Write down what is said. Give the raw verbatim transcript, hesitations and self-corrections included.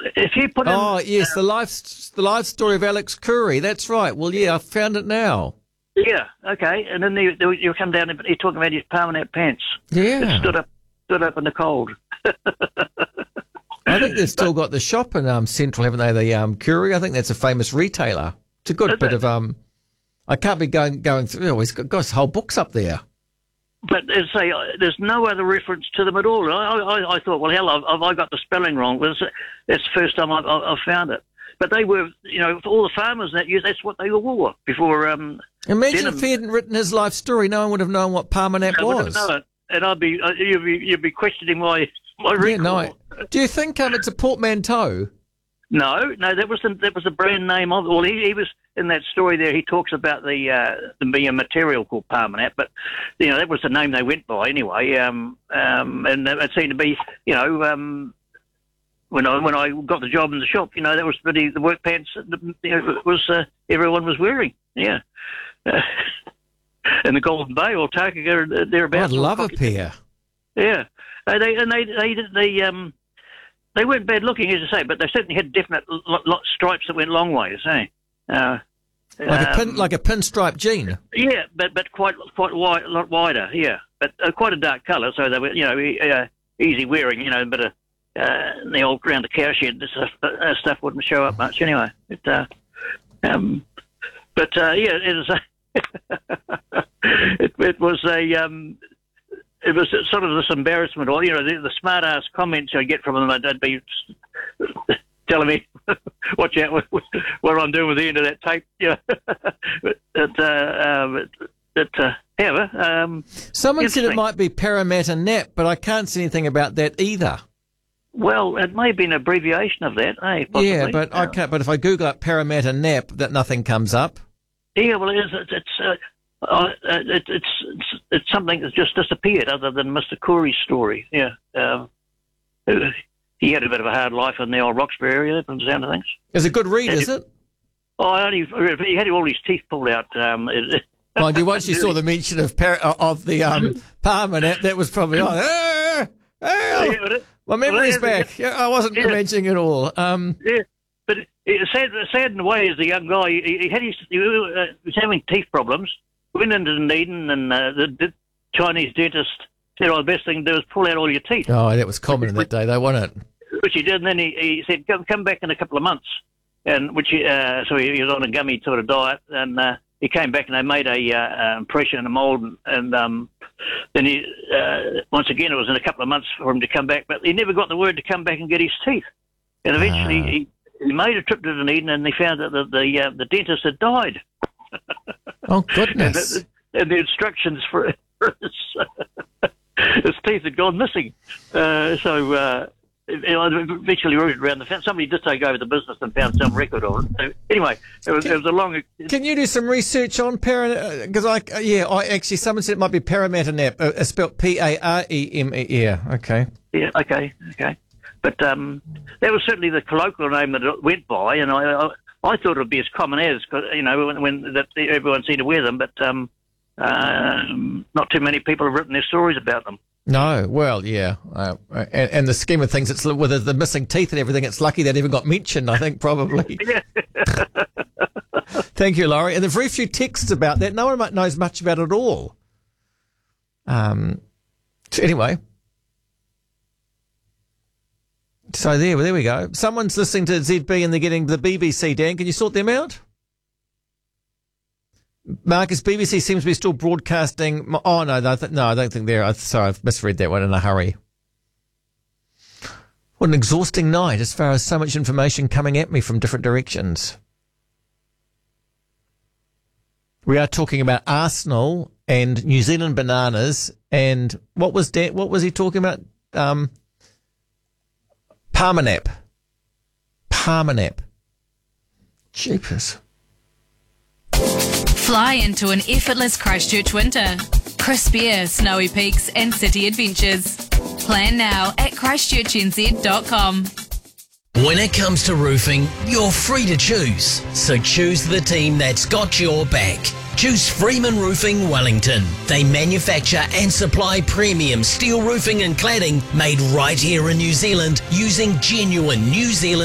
if you put in... Oh, yes, the life the life story of Alex Curry. That's right. Well, yeah, I found it now. Yeah, okay. And then you, you come down and you're talking about his permanent pants. Yeah. It stood up, stood up in the cold. I think they've still got the shop in um, Central, haven't they? The um, Curry. I think that's a famous retailer. It's a good Is bit it? of um. I can't be going going through. Oh, he's got, got his whole books up there. But as I say, there's no other reference to them at all. I, I, I thought, well, hell, have, have I got the spelling wrong? Well, it's the first time I've, I've found it. But they were, you know, for all the farmers that year, that's what they all wore before. Um, Imagine denim. if he hadn't written his life story, no one would have known what Parmanet I wouldn't was. know it. And I'd be, uh, you'd be, you'd be questioning my my Yeah, recall. no. Do you think um, it's a portmanteau? No, no, that was the, that was the brand name of it. Well, he, he was in that story there. He talks about the uh, the being a material called Parmanet, but you know that was the name they went by anyway. Um, um, and it seemed to be, you know, um, when I when I got the job in the shop, you know, that was the the work pants that, you know, was uh, everyone was wearing. Yeah, uh, in the Golden Bay or Tarka thereabouts. I'd love a pair. Yeah, uh, they and they they they um. They weren't bad looking, as I say, but they certainly had definite lot, lot stripes that went long ways, eh? Uh, Like um, a pin, like a pinstripe jean. Yeah, but but quite quite wide, a lot wider, yeah. But uh, quite a dark colour, so they were, you know, e- uh, easy wearing, you know. But uh, uh, the old round the cowshed stuff, uh, stuff wouldn't show up much anyway. But uh, um, but uh, yeah, it was a it, it was a. Um, It was sort of this embarrassment, or you know, the, the smart ass comments I get from them. They'd be telling me, "Watch out, what, what I'm doing with the end of that tape." Yeah, but but, uh, um, but uh, however, um, Someone said it interesting. might be Parramatta Nap, but I can't see anything about that either. Well, it may have been an abbreviation of that, eh? Possibly. Yeah, but I Uh, can't. But if I Google up Parramatta Nap, that nothing comes up. Yeah, well, it is. It's it's, uh, uh, it, it's it's it's something that's just disappeared, other than Mister Corey's story. Yeah, um, he had a bit of a hard life in the old Roxburgh area, from the sound of things. It's a good read, And is it? Oh, I only he had all his teeth pulled out. Um, it, Mind you, once you saw the mention of par- of the um, Parma Nap, that was probably like, ah, ah, Yeah, but it- my memory's well, yeah, back. Yeah, I wasn't yeah. imagining it all. Um, Yeah, but it, it, sad, sad in a way, as a young guy, he, he had his, he uh, was having teeth problems. Went into Dunedin, and uh, the, the Chinese dentist said, "Oh, the best thing to do is pull out all your teeth," oh, that was common in that day, though, wasn't it? which he did. And then he, he said, "Come, come back in a couple of months," and which he, uh, so he, he was on a gummy sort of diet, and uh, he came back and they made a uh, impression, a mould, and, and um, then he uh, once again it was in a couple of months for him to come back, but he never got the word to come back and get his teeth. And eventually Ah. he, he made a trip to Dunedin, and they found that the the, uh, the dentist had died. Oh, And goodness. the, and the instructions for, for his, his teeth had gone missing. Uh, so uh, it, it eventually rooted around the fence. Somebody did take over the business and found some record of it. So anyway, it was, it was a long... Can you do some research on Parramatta? Because I, uh, yeah, I actually, someone said it might be Parramatta Nap. Uh, it's spelled P A R E M E. Yeah, okay. Yeah, okay, okay. But um, that was certainly the colloquial name that it went by, and I, I, I thought it would be as common as, 'cause, you know, when, when that everyone seemed to wear them, but um, um, not too many people have written their stories about them. No, well, yeah. Uh, and, and the scheme of things, it's with the, the missing teeth and everything, it's lucky that even got mentioned, I think, probably. Yeah. Thank you, Laurie. And there are very few texts about that. No one mu- knows much about it at all. Um. So anyway. So there, there we go. Someone's listening to Z B and they're getting the B B C, Dan. Can you sort them out? Marcus, B B C seems to be still broadcasting. Oh, no, no, no I don't think they're. Sorry, I've misread that one in a hurry. What an exhausting night as far as so much information coming at me from different directions. We are talking about Arsenal and New Zealand bananas. And what was Dan, what was he talking about? Um, Parmanap. Parmanap. Jeepers. Fly into an effortless Christchurch winter. Crisp air, snowy peaks and city adventures. Plan now at christchurch n z dot com. When it comes to roofing, you're free to choose. So choose the team that's got your back. Choose Freeman Roofing Wellington. They manufacture and supply premium steel roofing and cladding made right here in New Zealand using genuine New Zealand